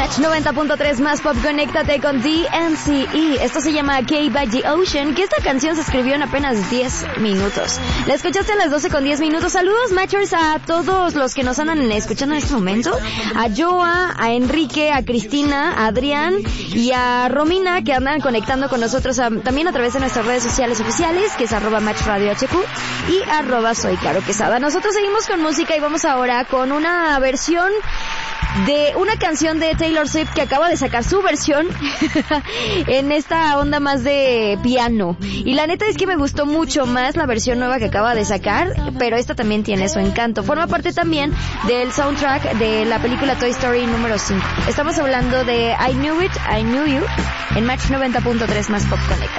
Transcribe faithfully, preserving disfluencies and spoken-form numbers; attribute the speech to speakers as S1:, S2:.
S1: Match noventa punto tres más pop, conéctate con D N C E. Esto se llama K by the Ocean, que esta canción se escribió en apenas diez minutos. La escuchaste a las doce con diez minutos. Saludos, Matchers, a todos los que nos andan escuchando en este momento. A Joa, a Enrique, a Cristina, a Adrián y a Romina, que andan conectando con nosotros a, también a través de nuestras redes sociales oficiales, que es arroba Match Radio H Q y arroba Soy Caro Quesada. Nosotros seguimos con música y vamos ahora con una versión de una canción de Taylor Swift que acaba de sacar su versión en esta onda más de piano. Y la neta es que me gustó mucho más la versión nueva que acaba de sacar, pero esta también tiene su encanto. Forma parte también del soundtrack de la película Toy Story número cinco. Estamos hablando de I Knew It, I Knew You en Match noventa punto tres más pop, conecta.